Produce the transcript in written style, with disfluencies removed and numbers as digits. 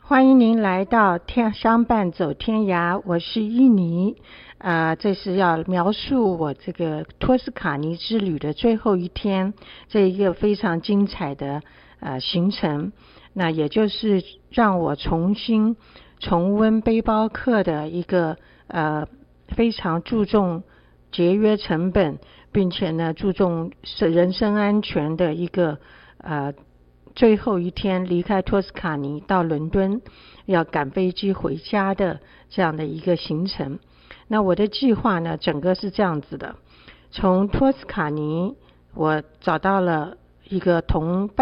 欢迎您来到相伴走天涯，我是依妮。这是要描述我这个托斯卡尼之旅的最后一天，这一个非常精彩的行程。那也就是让我重新重温背包客的一个非常注重节约成本，并且呢注重人身安全的一个最后一天离开托斯卡尼到伦敦，要赶飞机回家的这样的一个行程。那我的计划呢，整个是这样子的：从托斯卡尼，我找到了一个同伴